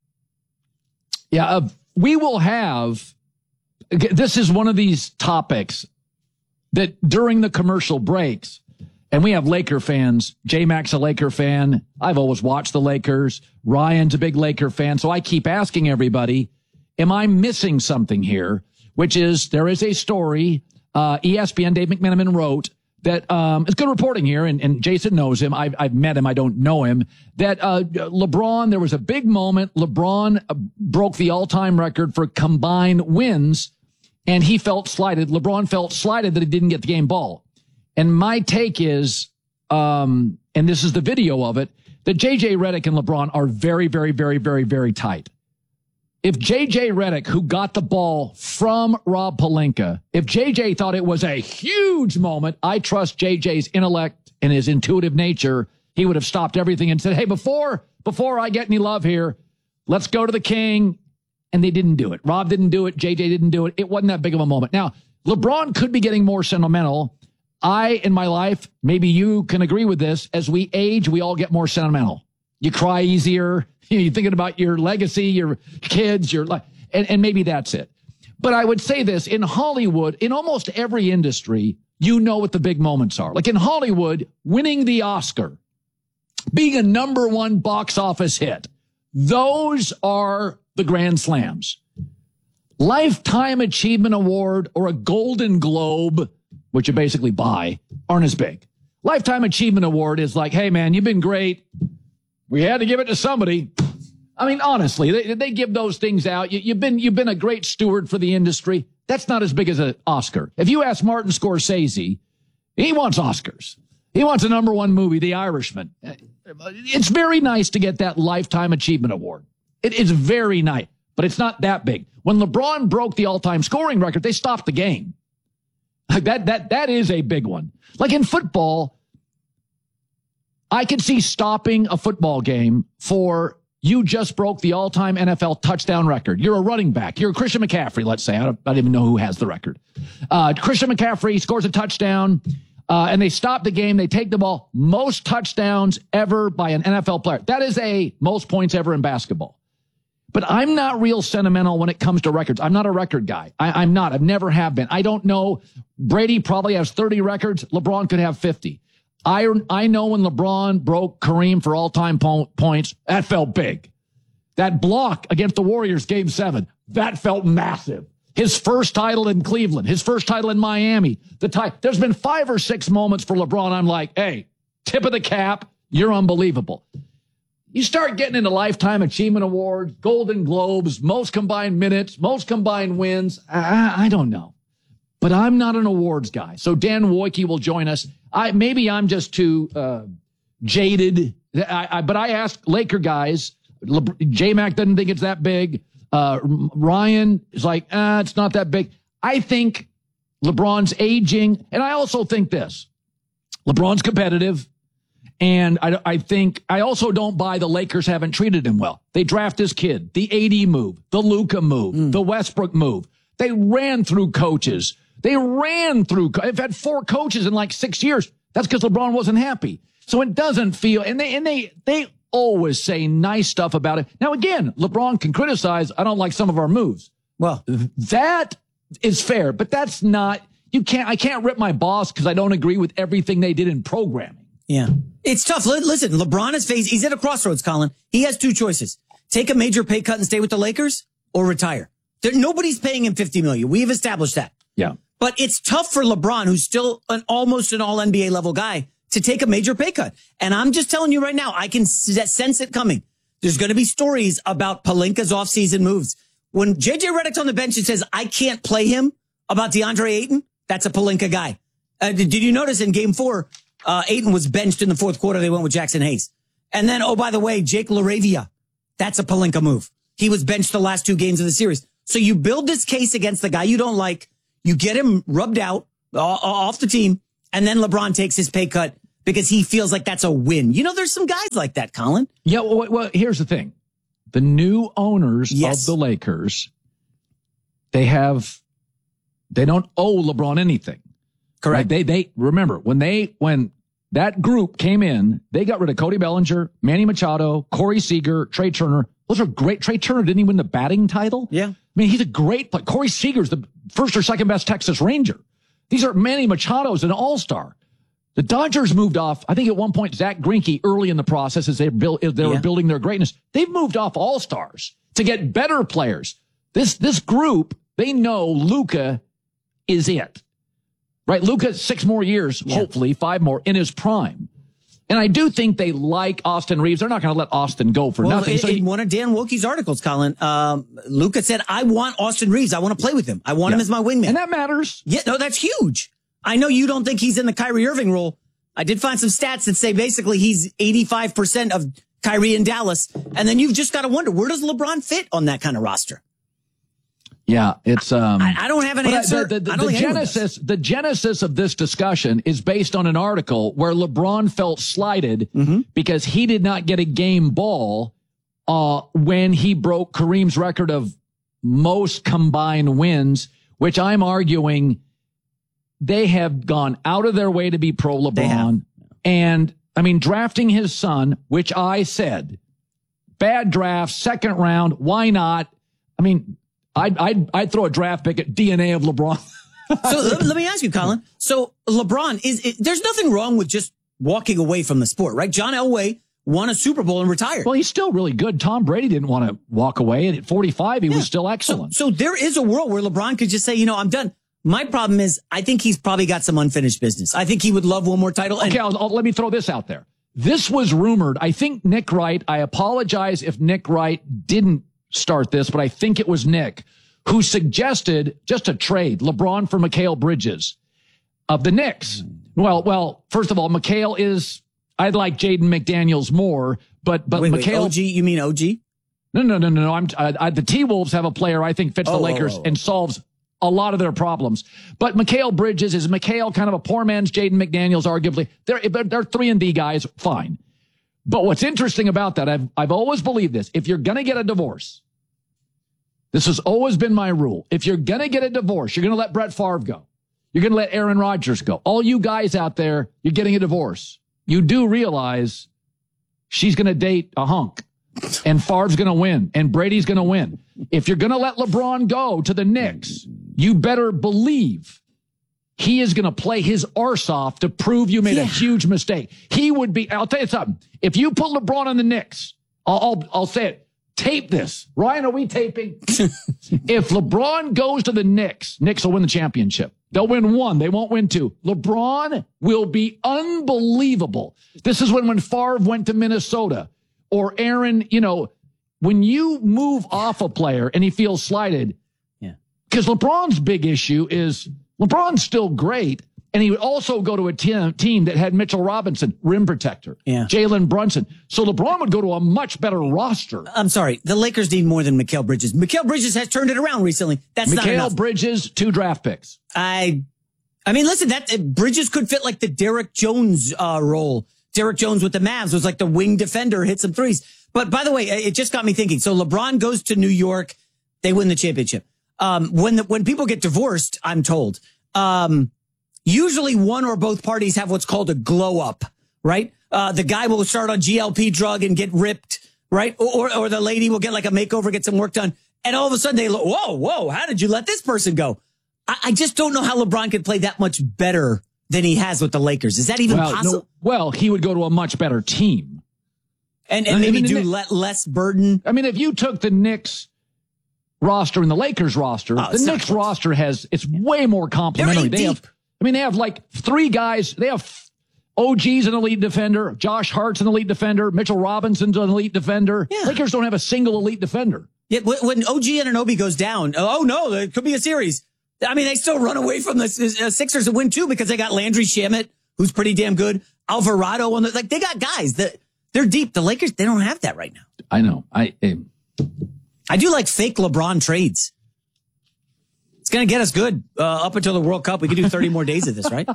Yeah, we will have, this is one of these topics that during the commercial breaks, and we have Laker fans. J-Mac's a Laker fan. I've always watched the Lakers. Ryan's a big Laker fan. So I keep asking everybody, am I missing something here? Which is, there is a story, ESPN, Dave McMenamin wrote, that it's good reporting here, and Jason knows him. I've met him. I don't know him. That LeBron, there was a big moment. LeBron broke the all-time record for combined wins, and he felt slighted. LeBron felt slighted that he didn't get the game ball. And my take is, and this is the video of it, that J.J. Redick and LeBron are very, very, very, very, very tight. If J.J. Redick, who got the ball from Rob Pelinka, if J.J. thought it was a huge moment, I trust J.J.'s intellect and his intuitive nature, he would have stopped everything and said, hey, before I get any love here, let's go to the king. And they didn't do it. Rob didn't do it. J.J. didn't do it. It wasn't that big of a moment. Now, LeBron could be getting more sentimental. In my life, maybe you can agree with this, as we age, we all get more sentimental. You cry easier. You're thinking about your legacy, your kids, your life, and maybe that's it. But I would say this, in Hollywood, in almost every industry, you know what the big moments are. Like in Hollywood, winning the Oscar, being a #1 box office hit, those are the grand slams. Lifetime Achievement Award or a Golden Globe, which you basically buy, aren't as big. Lifetime Achievement Award is like, hey, man, you've been great. We had to give it to somebody. I mean, honestly, they give those things out. You've been a great steward for the industry. That's not as big as an Oscar. If you ask Martin Scorsese, he wants Oscars. He wants a #1 movie, The Irishman. It's very nice to get that Lifetime Achievement Award. It is very nice, but it's not that big. When LeBron broke the all-time scoring record, they stopped the game. That is a big one. Like in football, I could see stopping a football game for you just broke the all-time NFL touchdown record. You're a running back. You're Christian McCaffrey, let's say. I don't even know who has the record. Christian McCaffrey scores a touchdown, and they stop the game. They take the ball. Most touchdowns ever by an NFL player. That is most points ever in basketball. But I'm not real sentimental when it comes to records. I'm not a record guy. I'm not. I've never have been. I don't know. Brady probably has 30 records. LeBron could have 50. I know when LeBron broke Kareem for all-time points, that felt big. That block against the Warriors, Game 7, that felt massive. His first title in Cleveland, his first title in Miami. There's been 5 or 6 moments for LeBron. I'm like, hey, tip of the cap. You're unbelievable. You start getting into Lifetime Achievement Awards, Golden Globes, most combined minutes, most combined wins. I don't know. But I'm not an awards guy. So Dan Wojcicki will join us. Maybe I'm just too jaded. But I asked Laker guys. J-Mac doesn't think it's that big. Ryan is like, it's not that big. I think LeBron's aging. And I also think this. LeBron's competitive. And I also don't buy the Lakers haven't treated him well. They draft this kid, the AD move, the Luka move, the Westbrook move. They ran through coaches. They've had 4 coaches in like 6 years. That's because LeBron wasn't happy. So it doesn't feel, and they always say nice stuff about it. Now, again, LeBron can criticize, I don't like some of our moves. Well, that is fair, but that's not, I can't rip my boss because I don't agree with everything they did in programming. Yeah. It's tough. Listen, LeBron he's at a crossroads, Colin. He has 2 choices. Take a major pay cut and stay with the Lakers or retire. Nobody's paying him $50 million. We've established that. Yeah. But it's tough for LeBron, who's still almost an all NBA level guy, to take a major pay cut. And I'm just telling you right now, I can sense it coming. There's going to be stories about Pelinka's offseason moves. When J.J. Redick's on the bench and says, I can't play him about DeAndre Ayton, that's a Pelinka guy. Did you notice in Game 4, Ayton was benched in the 4th quarter. They went with Jackson Hayes. And then, oh, by the way, Jake LaRavia, that's a Pelinka move. he was benched the last 2 games of the series. So you build this case against the guy you don't like, you get him rubbed out off the team, and then LeBron takes his pay cut because he feels like that's a win. You know, there's some guys like that, Colin. Yeah, well here's the thing. The new owners of the Lakers, they don't owe LeBron anything. Correct. Right? They remember when that group came in, they got rid of Cody Bellinger, Manny Machado, Corey Seager, Trey Turner. Those are great. Trey Turner didn't even win the batting title. Yeah. I mean, he's a great player. Corey Seager's the first or second best Texas Ranger. These are Manny Machado's an all-star. The Dodgers moved off, I think at one point, Zach Greinke early in the process as they were building their greatness. They've moved off all-stars to get better players. This group, they know Luka is it. Right? Luka, 6 more years, hopefully 5 more in his prime. And I do think they like Austin Reeves. They're not going to let Austin go for nothing. In one of Dan Wilkie's articles, Colin, Luka said, I want Austin Reeves. I want to play with him. I want him as my wingman. And that matters. Yeah, no, that's huge. I know you don't think he's in the Kyrie Irving role. I did find some stats that say basically he's 85% of Kyrie in Dallas. And then you've just got to wonder, where does LeBron fit on that kind of roster? Yeah, it's I don't have an answer. The genesis of this discussion is based on an article where LeBron felt slighted because he did not get a game ball when he broke Kareem's record of most combined wins, which I'm arguing they have gone out of their way to be pro LeBron. And I mean, drafting his son, which I said, bad draft, 2nd round. Why not? I mean, I'd throw a draft pick at DNA of LeBron. So let me ask you, Colin. So LeBron there's nothing wrong with just walking away from the sport, right? John Elway won a Super Bowl and retired. Well, he's still really good. Tom Brady didn't want to walk away, and at 45, he was still excellent. So there is a world where LeBron could just say, I'm done. My problem is I think he's probably got some unfinished business. I think he would love one more title. Okay, let me throw this out there. This was rumored. I think Nick Wright, I apologize if Nick Wright didn't start this, but I think it was Nick who suggested just a trade, LeBron for Mikal Bridges of the Knicks. Well, first of all, Mikal I'd like Jaden McDaniels more, but wait, Mikal. OG, you mean OG? No. The T-Wolves have a player I think fits the Lakers and solves a lot of their problems. But Mikal Bridges, is Mikal kind of a poor man's Jaden McDaniels, arguably? They're 3-and-D guys, fine. But what's interesting about that, I've always believed this. If you're going to get a divorce, this has always been my rule. If you're going to get a divorce, you're going to let Brett Favre go. You're going to let Aaron Rodgers go. All you guys out there, you're getting a divorce. You do realize she's going to date a hunk, and Favre's going to win, and Brady's going to win. If you're going to let LeBron go to the Knicks, you better believe he is going to play his arse off to prove you made a huge mistake. He would be, I'll tell you something. If you put LeBron on the Knicks, I'll say it. Tape this. Ryan, are we taping? If LeBron goes to the Knicks will win the championship. They'll win 1. They won't win 2. LeBron will be unbelievable. This is when Favre went to Minnesota, or Aaron, when you move off a player and he feels slighted. Yeah. Because LeBron's big issue is LeBron's still great. And he would also go to a team that had Mitchell Robinson, rim protector, Jalen Brunson. So LeBron would go to a much better roster. I'm sorry. The Lakers need more than Mikal Bridges. Mikal Bridges has turned it around recently. That's not enough. Mikal Bridges, 2 draft picks. I mean, listen, Bridges could fit like the Derrick Jones role. Derrick Jones with the Mavs was like the wing defender, hit some threes. But by the way, it just got me thinking. So LeBron goes to New York. They win the championship. When people get divorced, I'm told, usually one or both parties have what's called a glow up, right? The guy will start on GLP drug and get ripped, right? Or the lady will get like a makeover, get some work done. And all of a sudden they look, whoa, how did you let this person go? I just don't know how LeBron could play that much better than he has with the Lakers. Is that even possible? Well, he would go to a much better team. And maybe do less burden. I mean, if you took the Knicks roster and the Lakers roster, the Knicks roster it's way more complimentary. They have like 3 guys. They have OG's an elite defender. Josh Hart's an elite defender. Mitchell Robinson's an elite defender. Yeah. Lakers don't have a single elite defender. Yeah, when OG Anunoby goes down, it could be a series. I mean, they still run away from the Sixers and win 2 because they got Landry Shamet, who's pretty damn good. Alvarado they got guys that they're deep. The Lakers, they don't have that right now. I know. I do like fake LeBron trades. It's going to get us good up until the World Cup. We could do 30 more days of this, right?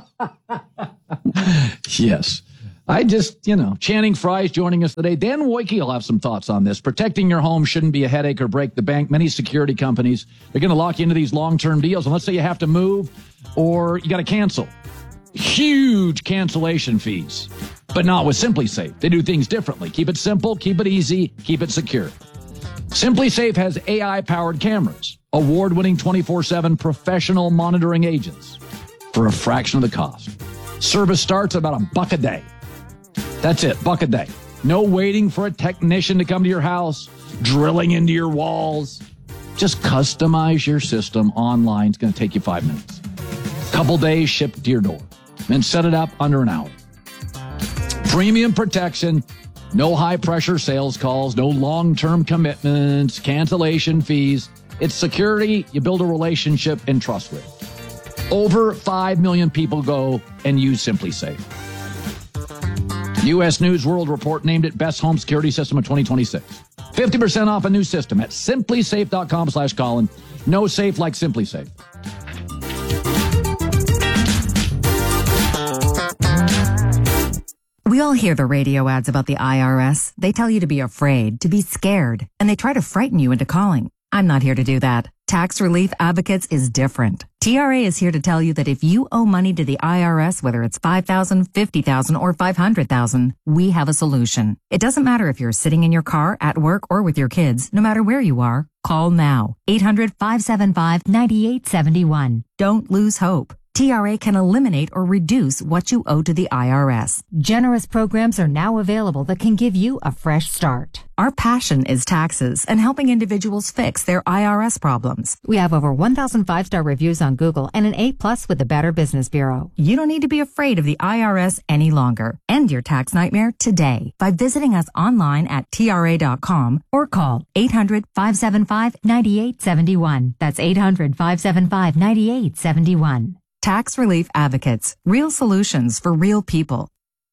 Yes. I just, Channing Frye's joining us today. Dan Woike will have some thoughts on this. Protecting your home shouldn't be a headache or break the bank. Many security companies, they're going to lock you into these long-term deals. And let's say you have to move or you got to cancel. Huge cancellation fees, but not with SimpliSafe. They do things differently. Keep it simple, keep it easy, keep it secure. SimpliSafe has AI-powered cameras, award-winning 24/7 professional monitoring agents for a fraction of the cost. Service starts at about $1 a day. That's it, $1 a day. No waiting for a technician to come to your house, drilling into your walls. Just customize your system online. It's going to take you 5 minutes. Couple days shipped to your door. Then set it up under an hour. Premium protection, no high-pressure sales calls, no long-term commitments, cancellation fees. It's security you build a relationship and trust with. Over 5 million people go and use SimpliSafe. U.S. News World Report named it Best Home Security System of 2026. 50% off a new system at SimpliSafe.com/Colin. No safe like SimpliSafe. We all hear the radio ads about the IRS. They tell you to be afraid, to be scared, and they try to frighten you into calling. I'm not here to do that. Tax Relief Advocates is different. TRA is here to tell you that if you owe money to the IRS, whether it's $5,000, $50,000, or $500,000, we have a solution. It doesn't matter if you're sitting in your car, at work, or with your kids. No matter where you are, call now. 800-575-9871. Don't lose hope. TRA can eliminate or reduce what you owe to the IRS. Generous programs are now available that can give you a fresh start. Our passion is taxes and helping individuals fix their IRS problems. We have over 1,000 5-star reviews on Google and an A+ with the Better Business Bureau. You don't need to be afraid of the IRS any longer. End your tax nightmare today by visiting us online at TRA.com or call 800-575-9871. That's 800-575-9871. Tax Relief Advocates. Real solutions for real people.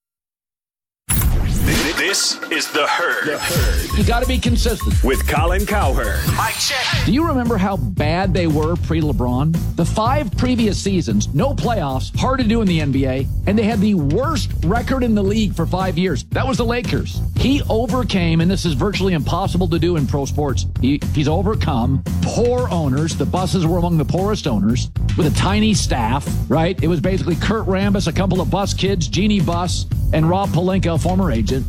This is The Herd. You got to be consistent. With Colin Cowherd. Mic check. Do you remember how bad they were pre-LeBron? The 5 previous seasons, no playoffs, hard to do in the NBA, and they had the worst record in the league for 5 years. That was the Lakers. He overcame, and this is virtually impossible to do in pro sports, he's overcome poor owners. The Busses were among the poorest owners with a tiny staff, right? It was basically Kurt Rambis, a couple of Bus kids, Jeannie Buss, and Rob Pelinka, a former agent.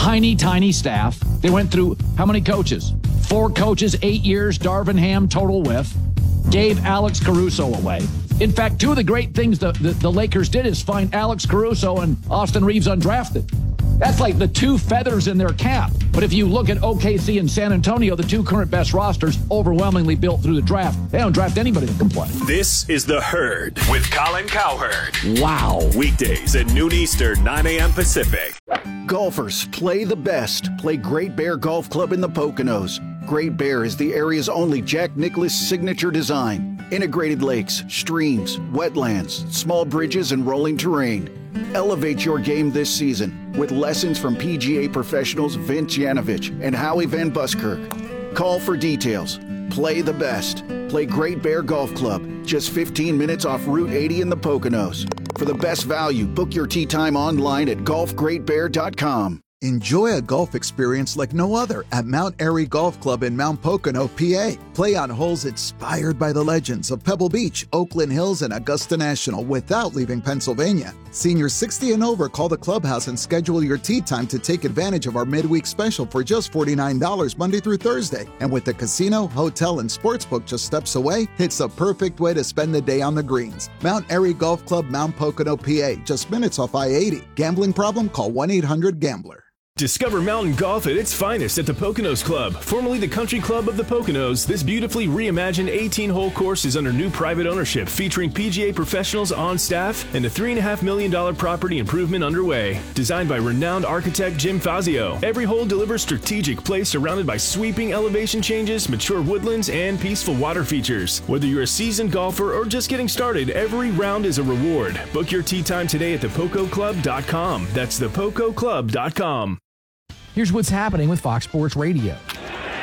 Tiny staff. They went through how many coaches? 4 coaches, 8 years, Darvin Ham, total whiff. Gave Alex Caruso away. In fact, 2 of the great things the Lakers did is find Alex Caruso and Austin Reeves undrafted. That's like the 2 feathers in their cap. But if you look at OKC and San Antonio, the 2 current best rosters, overwhelmingly built through the draft. They don't draft anybody that can play. This is The Herd with Colin Cowherd. Wow. Weekdays at noon Eastern, 9 a.m. Pacific. Golfers, play the best. Play Great Bear Golf Club in the Poconos. Great Bear is the area's only Jack Nicklaus signature design. Integrated lakes, streams, wetlands, small bridges, and rolling terrain. Elevate your game this season with lessons from PGA professionals Vince Yanovich and Howie Van Buskirk. Call for details. Play the best. Play Great Bear Golf Club, just 15 minutes off Route 80 in the Poconos. For the best value, book your tee time online at golfgreatbear.com. Enjoy a golf experience like no other at Mount Airy Golf Club in Mount Pocono, PA. Play on holes inspired by the legends of Pebble Beach, Oakland Hills, and Augusta National without leaving Pennsylvania. Seniors 60 and over, call the clubhouse and schedule your tee time to take advantage of our midweek special for just $49 Monday through Thursday. And with the casino, hotel, and sportsbook just steps away, it's a perfect way to spend the day on the greens. Mount Airy Golf Club, Mount Pocono, PA, just minutes off I-80. Gambling problem? Call 1-800-GAMBLER. Discover mountain golf at its finest at the Poconos Club, formerly the Country Club of the Poconos. This beautifully reimagined 18-hole course is under new private ownership, featuring PGA professionals on staff and a $3.5 million property improvement underway. Designed by renowned architect Jim Fazio, every hole delivers strategic play surrounded by sweeping elevation changes, mature woodlands, and peaceful water features. Whether you're a seasoned golfer or just getting started, every round is a reward. Book your tee time today at thepococlub.com. That's thepococlub.com. Here's what's happening with Fox Sports Radio.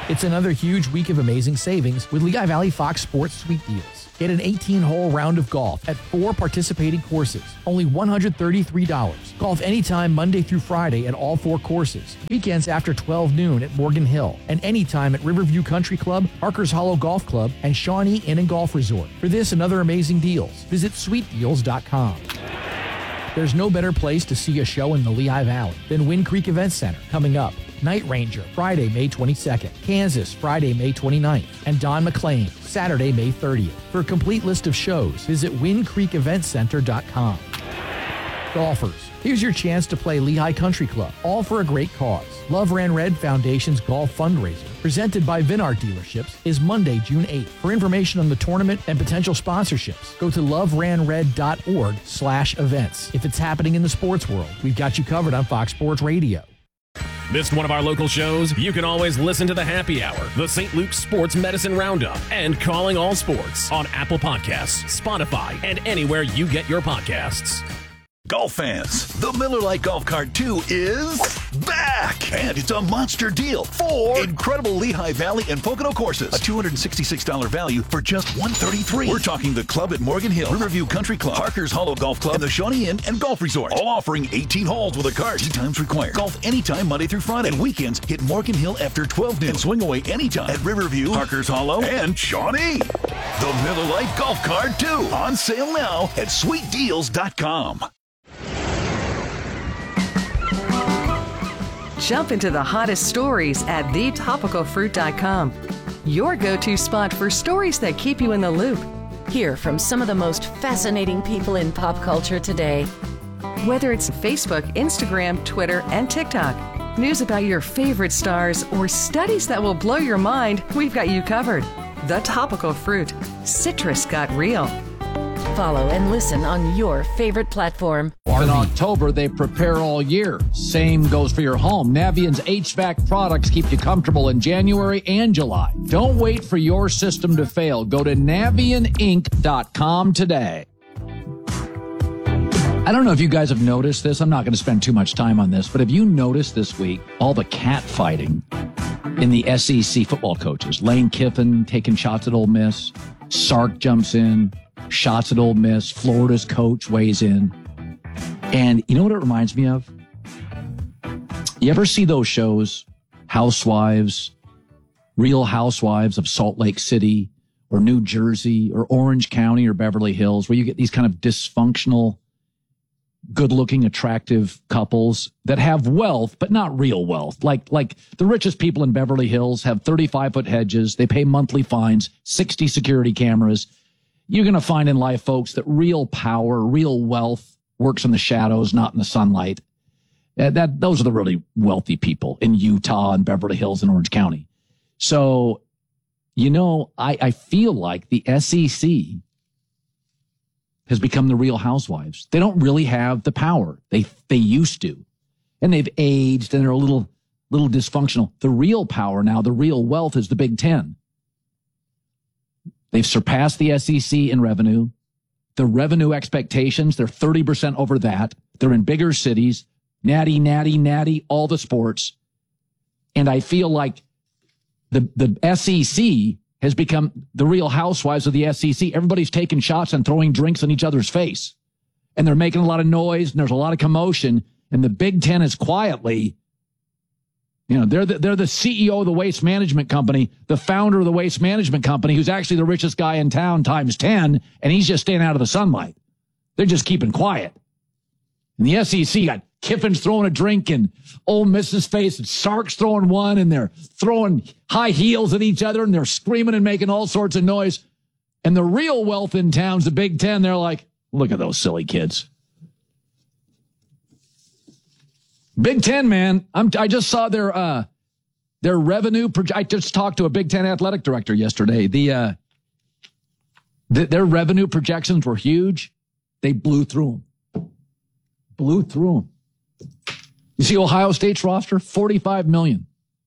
It's another huge week of amazing savings with Lehigh Valley Fox Sports Sweet Deals. Get an 18-hole round of golf at 4 participating courses, only $133. Golf anytime Monday through Friday at all 4 courses. Weekends after 12 noon at Morgan Hill, and anytime at Riverview Country Club, Parker's Hollow Golf Club, and Shawnee Inn and Golf Resort. For this and other amazing deals, visit sweetdeals.com. There's no better place to see a show in the Lehigh Valley than Wind Creek Event Center. Coming up, Night Ranger, Friday, May 22nd. Kansas, Friday, May 29th. And Don McLean, Saturday, May 30th. For a complete list of shows, visit windcreekeventcenter.com. Golfers, here's your chance to play Lehigh Country Club, all for a great cause. Love Ran Red Foundation's golf fundraiser, presented by Vinard Dealerships, is Monday, June 8th. For information on the tournament and potential sponsorships, go to loveranred.org/events. If it's happening in the sports world, we've got you covered on Fox Sports Radio. Missed one of our local shows? You can always listen to the Happy Hour, the St. Luke's Sports Medicine Roundup, and Calling All Sports on Apple Podcasts, Spotify, and anywhere you get your podcasts. Golf fans, the Miller Lite Golf Cart 2 is back! And it's a monster deal. 4 incredible Lehigh Valley and Pocono courses. A $266 value for just $133. We're talking the club at Morgan Hill, Riverview Country Club, Parker's Hollow Golf Club, and the Shawnee Inn and Golf Resort. All offering 18 holes with a cart. 3 times required. Golf anytime Monday through Friday. And weekends hit Morgan Hill after 12 noon. And swing away anytime at Riverview, Parker's Hollow, and Shawnee. The Miller Lite Golf Cart 2. On sale now at sweetdeals.com. Jump into the hottest stories at thetopicalfruit.com. Your go-to spot for stories that keep you in the loop. Hear from some of the most fascinating people in pop culture today. Whether it's Facebook, Instagram, Twitter, and TikTok, news about your favorite stars, or studies that will blow your mind, we've got you covered. The Topical Fruit. Citrus got real. Follow and listen on your favorite platform. In October, they prepare all year. Same goes for your home. Navient's HVAC products keep you comfortable in January and July. Don't wait for your system to fail. Go to NavientInc.com today. I don't know if you guys have noticed this. I'm not going to spend too much time on this, but have you noticed this week all the cat fighting in the SEC football coaches? Lane Kiffin taking shots at Ole Miss. Sark jumps in. Shots at Ole Miss. Florida's coach weighs in. And you know what it reminds me of? You ever see those shows, Housewives, Real Housewives of Salt Lake City or New Jersey or Orange County or Beverly Hills, where you get these kind of dysfunctional, good-looking, attractive couples that have wealth, but not real wealth. Like the richest people in Beverly Hills have 35-foot hedges. They pay monthly fines, 60 security cameras. You're going to find in life, folks, that real power, real wealth works in the shadows, not in the sunlight. Those are the really wealthy people in Utah and Beverly Hills and Orange County. So, you know, I feel like the SEC has become the Real Housewives. They don't really have the power. They used to. And they've aged and they're a little dysfunctional. The real power now, the real wealth is the Big Ten. They've surpassed the SEC in revenue. The revenue expectations, they're 30% over that. They're in bigger cities. Natty, all the sports. And I feel like the SEC has become the Real Housewives of the SEC. Everybody's taking shots and throwing drinks in each other's face. And they're making a lot of noise and there's a lot of commotion. And the Big Ten is quietly, you know, they're the CEO of the Waste Management Company, the founder of the Waste Management Company, who's actually the richest guy in town times 10, and he's just staying out of the sunlight. They're just keeping quiet. And the SEC got Kiffin's throwing a drink in Ole Miss's face, and Sark's throwing one, and they're throwing high heels at each other, and they're screaming and making all sorts of noise. And the real wealth in town's the Big Ten. They're like, look at those silly kids. Big Ten, man. I just saw their revenue. I just talked to a Big Ten athletic director yesterday. Their revenue projections were huge. They blew through them. You see Ohio State's roster? 45 million.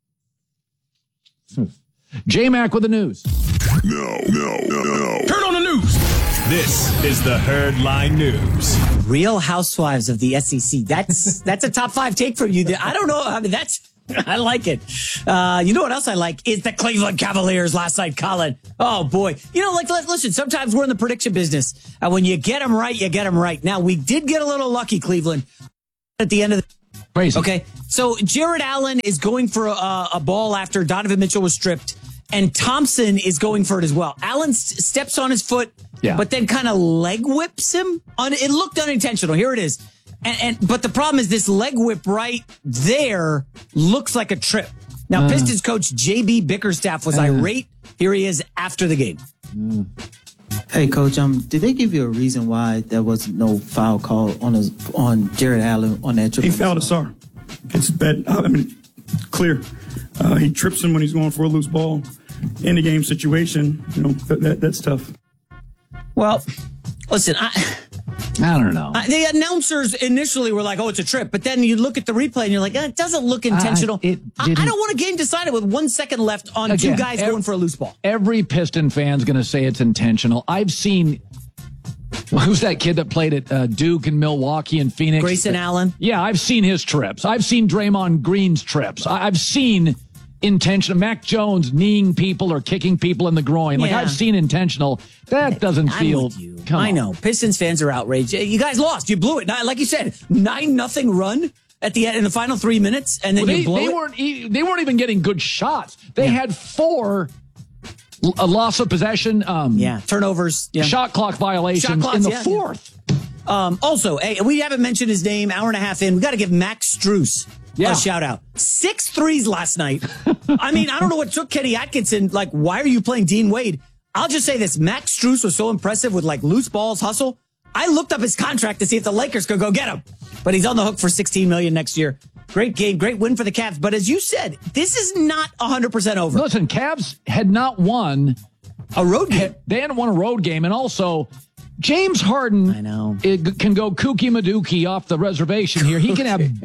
J-Mac with the news. No. Turn on the news. This is the Herdline News. Real Housewives of the SEC. That's a top 5 take from you. I don't know. I mean, that's I like it. You know what else I like is the Cleveland Cavaliers last night, Colin. Oh, boy. You know, listen, sometimes we're in the prediction business. When you get them right, you get them right. Now, we did get a little lucky, Cleveland, at the end of the... Crazy. Okay, so Jared Allen is going for a ball after Donovan Mitchell was stripped, and Thompson is going for it as well. Allen steps on his foot, but then kind of leg whips him. It looked unintentional. Here it is. But the problem is this leg whip right there looks like a trip. Now, Pistons coach J.B. Bickerstaff was irate. Here he is after the game. Hey, Coach, did they give you a reason why there was no foul call on Jared Allen on that trip? He fouled Asar. It's bad. I mean, clear. He trips him when he's going for a loose ball. In the game situation, you know, that's tough. Well, listen, I don't know. The announcers initially were like, oh, it's a trip. But then you look at the replay and you're like, it doesn't look intentional. I don't want a game decided with 1 second left on two guys going for a loose ball. Every Piston fan's going to say it's intentional. I've seen, who's that kid that played at Duke and Milwaukee and Phoenix? Grayson Allen. Yeah, I've seen his trips. I've seen Draymond Green's trips. I've seen intentional. Mac Jones kneeing people or kicking people in the groin. Like, I've seen intentional. That doesn't feel... I know. Pistons fans are outraged. You guys lost. You blew it. Like you said, 9-0 run at the end in the final 3 minutes, and then you blow it. They weren't even getting good shots. They had 4 loss of possession. Turnovers. Shot clock violations in the fourth. Also, hey, we haven't mentioned his name. Hour and a half in, we got to give Max Strus a shout out. 6 threes last night. I mean, I don't know what took Kenny Atkinson. Like, why are you playing Dean Wade? I'll just say this. Max Strus was so impressive with like loose balls, hustle. I looked up his contract to see if the Lakers could go get him, but he's on the hook for $16 million next year. Great game, great win for the Cavs. But as you said, this is not 100% over. Listen, Cavs had not won a road game. They hadn't won a road game, and also James Harden, can go kooky madookie off the reservation here. He can have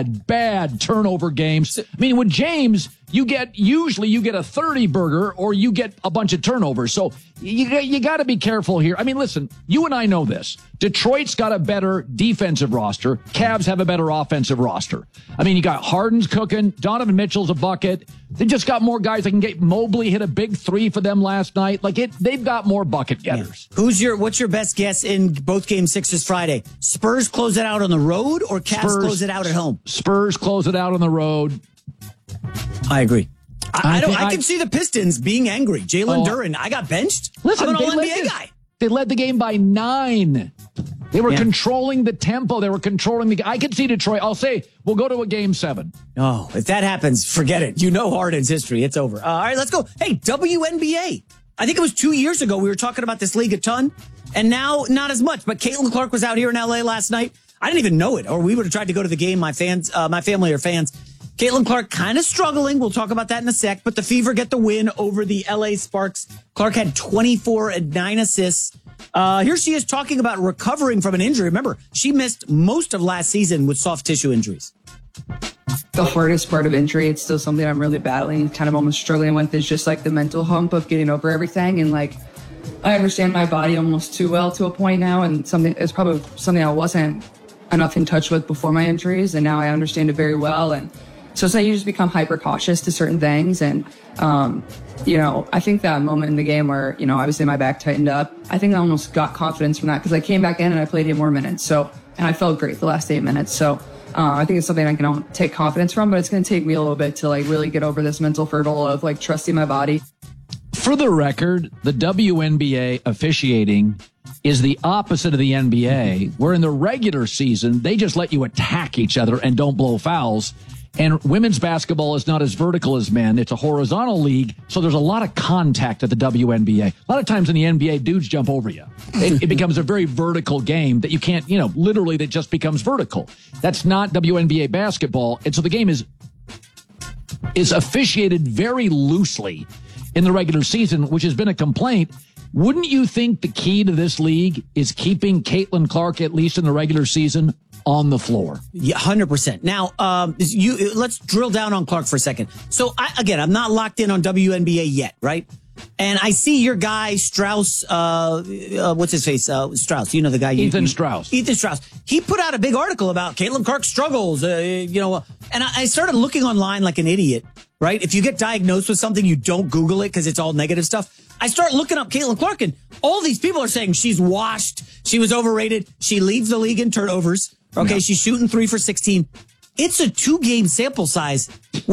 bad turnover games. I mean, with James, usually you get a 30 burger or you get a bunch of turnovers. So you got to be careful here. I mean, listen, you and I know this. Detroit's got a better defensive roster. Cavs have a better offensive roster. I mean, you got Harden's cooking. Donovan Mitchell's a bucket. They just got more guys that can get. Mobley hit a big 3 for them last night. They've got more bucket getters. Yeah. What's your best guess in both game 6s Friday? Spurs close it out on the road or Cavs close it out at home? Spurs close it out on the road. I agree. I can see the Pistons being angry. Jalen Duren, I got benched. Listen, I'm an all-NBA guy. They led the game by 9. They were controlling the tempo. They were controlling the... I could see Detroit. I'll say we'll go to a game 7. Oh, if that happens, forget it. You know Harden's history. It's over. All right, let's go. Hey, WNBA. I think it was 2 years ago we were talking about this league a ton, and now not as much. But Caitlin Clark was out here in L.A. last night. I didn't even know it, or we would have tried to go to the game. My family are fans. Caitlin Clark kind of struggling. We'll talk about that in a sec. But the Fever get the win over the LA Sparks. Clark had 24 and 9 assists. Here she is talking about recovering from an injury. Remember, she missed most of last season with soft tissue injuries. The hardest part of injury, it's still something I'm really battling, kind of almost struggling with, is just like the mental hump of getting over everything. And like, I understand my body almost too well to a point now. And it's probably something I wasn't enough in touch with before my injuries. And now I understand it very well. And so it's like you just become hyper cautious to certain things. And, I think that moment in the game where, obviously my back tightened up, I think I almost got confidence from that because I came back in and I played 8 more minutes. And I felt great the last 8 minutes. So I think it's something I can take confidence from, but it's going to take me a little bit to really get over this mental hurdle of trusting my body. For the record, the WNBA officiating is the opposite of the NBA, where in the regular season, they just let you attack each other and don't blow fouls. And women's basketball is not as vertical as men. It's a horizontal league, so there's a lot of contact at the WNBA. A lot of times in the NBA, dudes jump over you. It becomes a very vertical game that you can't, literally that just becomes vertical. That's not WNBA basketball. And so the game is officiated very loosely in the regular season, which has been a complaint. Wouldn't you think the key to this league is keeping Caitlin Clark, at least in the regular season, on the floor? Yeah, 100%. Now, let's drill down on Clark for a second. So, I'm not locked in on WNBA yet, right? And I see your guy, Strauss, what's his face? Strauss, you know the guy. Ethan Strauss. Ethan Strauss. He put out a big article about Caitlin Clark's struggles, and I started looking online like an idiot, right? If you get diagnosed with something, you don't Google it because it's all negative stuff. I start looking up Caitlin Clark, and all these people are saying she's washed, she was overrated, she leads the league in turnovers, okay, she's shooting 3 for 16. It's a 2-game sample size.